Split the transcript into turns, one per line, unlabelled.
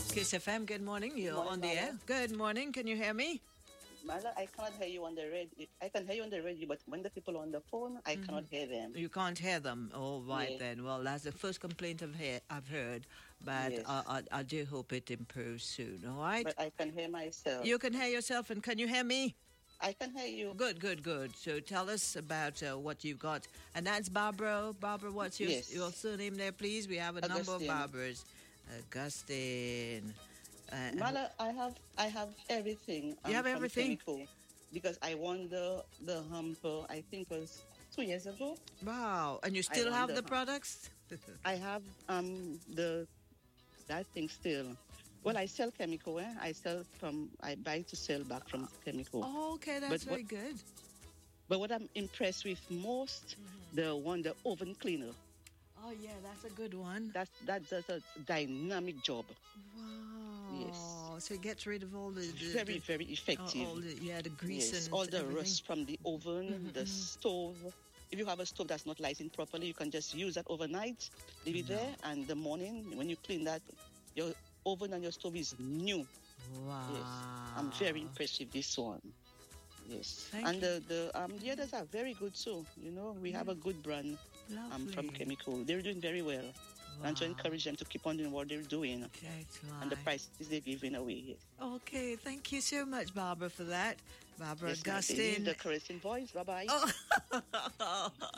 Kiss FM, good morning.
Good
You're
morning,
on the air.
Mala.
Good morning. Can you hear me?
Mala, I cannot hear you on the radio. I can hear you on the radio, but when the people are on the phone, I cannot hear them.
You can't hear them. All right,
Yes.
then. Well, that's the first complaint I've heard, but
Yes.
I do hope it improves soon. All right?
But I can hear myself.
You can hear yourself, and can you hear me?
I can hear you.
Good, good, good. So tell us about what you've got. And that's Barbara. Barbara, what's your,
Yes.
your surname there, please? We have a number of
Augustine.
Barbaras. Augustine.
Mala, I have everything.
You have
from
everything?
Chemical, because I won the humper. I think it was 2 years ago.
Wow. And you still
won
have
the
the
hump.
products?
I have that thing still. Well, I sell chemical. I buy to sell back from chemical.
Oh, okay, that's
But
very
what-
good.
But what I'm impressed with most, the oven cleaner.
Oh, yeah, that's a good one.
That does a dynamic job.
Wow.
Yes.
So it gets rid of all the
Very, very effective.
all the grease
Yes,
and
all the
everything.
rust from the oven, the stove. If you have a stove that's not lighting properly, you can just use that overnight, leave it there, and the morning when you clean that, your oven and your stove is new.
Wow.
Yes, I'm very impressed with this one. Yes,
Thank
and
you.
the others are very good too. You know, we have a good brand
Lovely.
from Chemical. They're doing very well, and to encourage them to keep on doing what they're doing
That's
and the
right.
prices they're giving away. Yes.
Okay, thank you so much, Barbara, for that. Barbara
Yes, ma'am.
Augustine.
The caressing voice. Bye bye.
Oh,